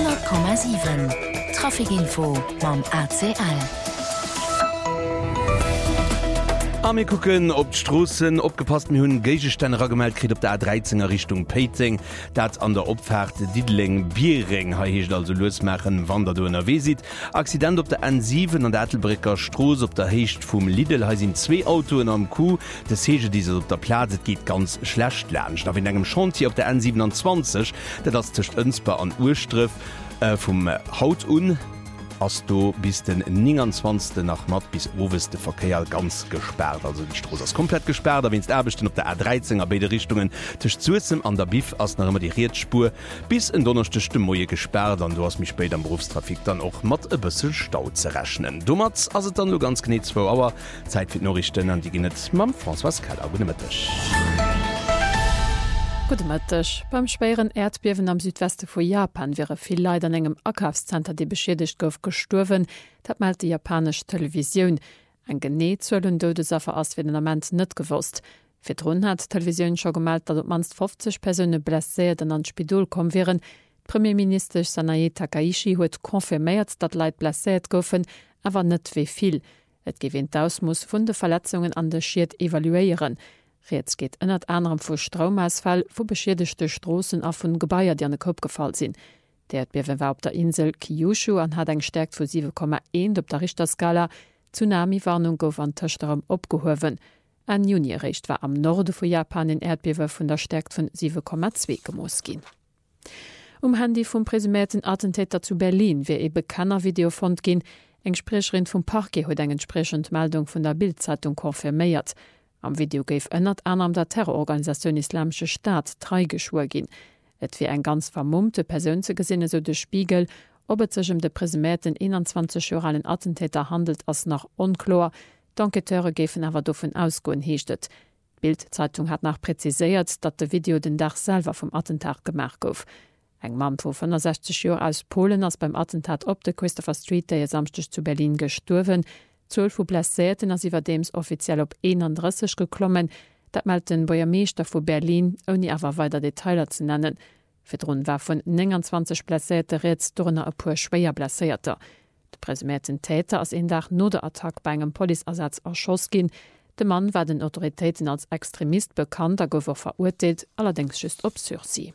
100,7 Trafikinfo mam ACL. Wir gucken op d'Strossen opgepasst mir hunn Geigestänner gemeldt krit op der A13er Richtung Peiting, dat an der Opfahrt Diedling Biering ha hecht also losmechen, wann der du NRW. Accident op der N7 an der Ethelbricker Stroos op der Hecht vum Lidl ha sinn 2 Autoen am Kuh, des hege diese op der Plaze geht ganz schlecht lerncht. Da in engem Chantier op der N27, dat das tischcht Önsper an Urstriff vum Haut hast du bis den 29. nach Mat bis Oweste Verkehr ganz gesperrt. Also die Straße ist komplett gesperrt, wenn es erbestehen auf der A13er beide Richtungen zwischen Zurzem an der BIF als noch immer die Rätspur bis in Donnerstag Moje gesperrt. Und du hast mich später am Berufstrafik dann auch mit ein bisschen Stau zu rechnen. Du machst also dann nur ganz genau 2 Uhr Zeit für die Nachrichten an die gehen jetzt mit François Keller. Guten Mittag. Guten Mittag. Beim schweren Erdbeben am Südwesten von Japan wäre viel Leid an engem Einkaufscenter, die beschädigt gouf, gestorben. Das meldet die japanische Television. Ein Genehzöllen Todesopfer aus wie den Moment nicht gewusst. Für Drohnen hat die Television schon gemeldet, dass manst 50 Personen blessiert und an Spital kommen wären. Premierminister Sanae Takaichi hat konfirmiert, dass Leute blessiert goufen, aber nicht wie viel. Es gewinnt aus, muss von den Verletzungen an der Schied evaluieren. Jetzt geht ënnert anderem vu Stromausfall vu beschädigte Strossen a vun Gebaier, die an den Kopf gefallen sind. Der Erdbeben war op der Insel Kyushu an hat eng stärkt vu 7,1 op der Richterskala. Tsunami-Warnung gouf an Töchterem opgehowen. Ein Junirecht war am Norde vu Japan in Erdbeben vun der Stärkt vun 7,2 gemoos gin. Handy vum presumierten Attentäter zu Berlin wie bekanner Videofond gin, eng Sprecherin vum Parquet huet eng entsprechend Meldung vun der Bild-Zeitung konfirmiert. Am Video geif ënnert anderem der Terrororganisation Islamische Staat 3 geschwur gin. Et wie eng ganz vermummte Persön ze gesinne so de Spiegel, ob et sech de presumierten 21-jährigen Attentäter handelt ass nach unklar. D'Enqueteure gefen awer dofen ausgoen heechtet. Bild-Zeitung hat nach präziséiert, dat de Video den Dach selber vom Attentat gemerk gouf. Eng Mann vu 65 Joer aus Polen ass beim Attentat op de Christopher Street der samstech zu Berlin gestorwen. 12 vu Blesséten ass iwwer deems offiziell op 31 geklommen, dat meldt den Bürgermeister vu Berlin oni awer weiter Detailer ze nennen. Firrun war vun 29 Blesséte Räts donner e puer schwéier blesséierter. De presumierten Täter ass en Dach no der Attack bei engem Poliersatz erschoss gin. De Mann war den Autoritäten als Extremist bekannt, a gower verurteelt, allerdings schüst op Sursis.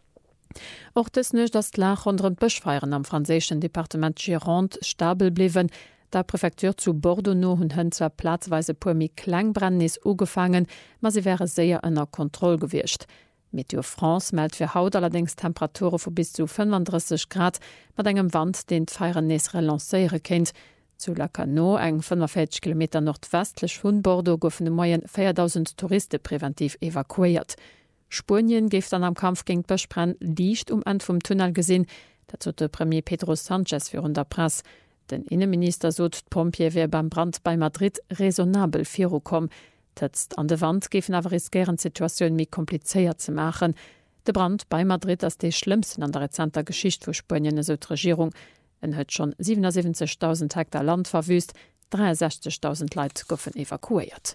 Och des nech dat Lach onder Bëchfeieren am franzéschen Departement Gironde stabel bliwen. Der Präfektur zu Bordeaux hun hën zwar platzweise puermi Klangbrandnis ugefangen, ma sie wäre sehr ënner Kontrolle gewircht. Meteo France meldt fir Haut allerdings Temperature vu bis zu 35 Grad, mat engem Wand den d'Feierennees relancéiere kennt. Zu Lacanau, eng 45 km nordwestlech vun Bordeaux goufen de Moien 4.000 Touristen präventiv evakuiert. Spurien geft an am Kampf gegen Bëchbrenn liicht End vum Tunnel gesinn, dat de Premier Pedro Sanchez für der Presse. Den Innenminister sot Pompier wär beim Brand bei Madrid raisonabel Firo kom. Tëtzt an de Wand gefen awer riskieren Situationun mi kompliceéiert ze machen. De Brand bei Madrid ass de schlimmsten an der rezenter Geschicht vu Spien so Regierung. En huet schon 77.000 Hektar Land verwüst, 63.000 Leiit goffen evakuiert.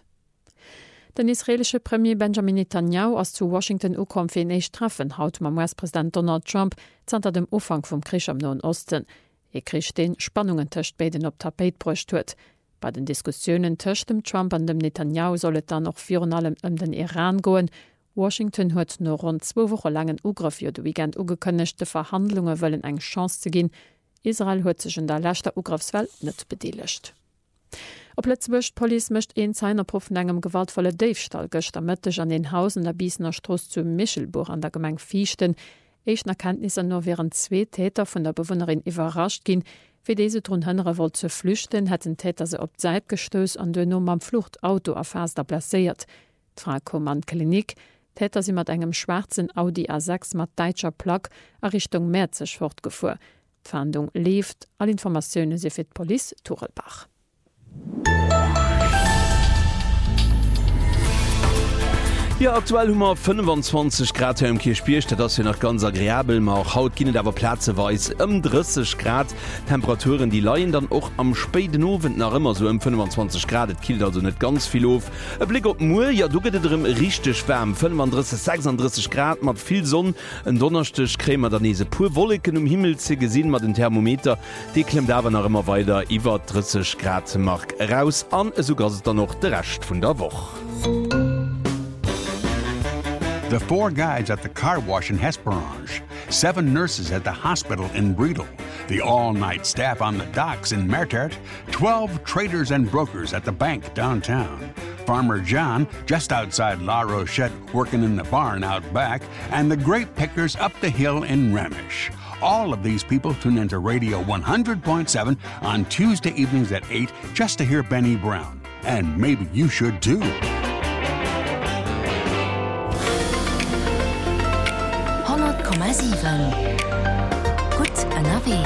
Den israelsche Premier Benjamin Netanyahu ass zu Washington ukom fir neich treffen haut mam US-Präsident Donald Trump zanter dem Ufang vum Krich am Nahen Osten. Krich den Spannungen töcht beiden op Tapet brucht huet. Bei den Diskussionen töcht dem Trump an dem Netanyahu sollet dann noch vir allem den Iran goen. Washington huet no rund 2 Wochen langen Ugriff für de Weekend ugekënnechte Verhandlungen wëllen eng Chance ze ginn. Israel huet sech in der lächte Ugriffswelt net bedeelecht. Op Lützeburg Police mischt een seiner Profen engem gewaltvolle Diefstahl gëcht amëttech an den Hausen der Biesner Stross zu Michelburg an der Gemeng Fichten. Eichen Erkenntnisse nur wären 2 Täter von der Bewohnerin überrascht gin, wie diese run hënnere woll zu flüchten, hätten Täter se op Zeit gestöß an den am Fluchtauto erfasster blessiert. Frau Kommand Klinik, Täter sie mat engem schwarzen Audi A6 mat deitscher Plaque a Richtung Merzech fortgefu. Fahndung lief, all Informationen se fir d Police Turelbach. Ja, aktuell hummer 25 Grad im Kirchspielcht, das hier noch ganz agréabel, ma auch haut ginnet aber Platzeweis 30 Grad Temperaturen, die leiien dann auch am späten Abend nach immer so 25 Grad, et killt also nicht ganz viel auf. Ein Blick op Mur, ja du gehtt drin richtig wärm, 35, 36 Grad, mat viel Sonne, ein Donnerstag krämer dann diese pur Wolken Himmel zu gesehen, mat den Thermometer, die klemmt aber noch immer weiter, über 30 Grad mag raus an, sogar ist dann noch der Rest von der Woche. The 4 guides at the car wash in Hesperange, 7 nurses at the hospital in Bredel, the all-night staff on the docks in Mertert, 12 traders and brokers at the bank downtown, Farmer John just outside La Rochette working in the barn out back, and the grape pickers up the hill in Remish. All of these people tune into Radio 100.7 on Tuesday evenings at 8 just to hear Benny Brown. And maybe you should too. Gut NRW.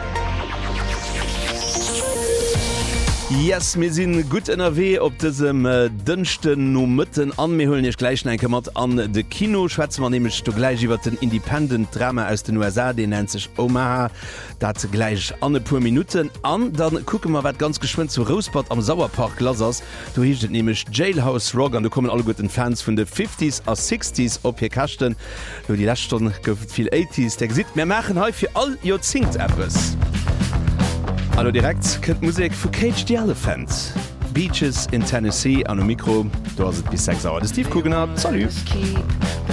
Yes, mir sinn gut NRW op diesem dünnchten no Mitten an mir hullen ich gleich einkemmert an de Kino Schweiz man nämlich du gleich über den Independent Drama aus den USA, den nennt sich Omaha, dat gleich an paar Minuten an, dann gucken wir wat ganz geschwind zu Rosebud am Sauerpark Lasers, du hiechtet nämlich Jailhouse Rock an, da kommen alle guten Fans von de 50s a 60s op hier kachten, du die Laststunden gouft viel 80s, der sieht mir machen he für all your Zingt Appes. Hallo direkt könnt Musik für Cage the Elephant. Beaches in Tennessee an dem Mikro. Du hast bis 6 Uhr. Steve Kugener, salut.